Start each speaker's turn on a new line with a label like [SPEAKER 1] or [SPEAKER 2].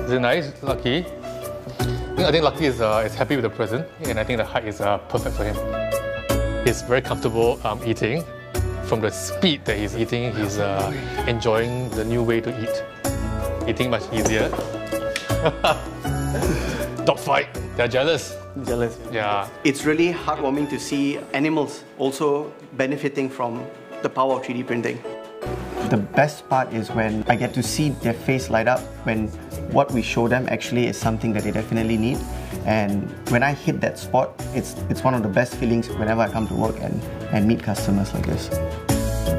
[SPEAKER 1] Is it nice? Lucky? I think Lucky is happy with the present, and I think the height is perfect for him. He's very comfortable eating. From the speed that he's eating, he's enjoying the new way to eat. Eating much easier. Dog fight. They're jealous.
[SPEAKER 2] Jealous.
[SPEAKER 1] Yeah.
[SPEAKER 2] It's really heartwarming to see animals also benefiting from the power of 3D printing. The best part is when I get to see their face light up when what we show them actually is something that they definitely need. And when I hit that spot, it's one of the best feelings whenever I come to work and meet customers like this.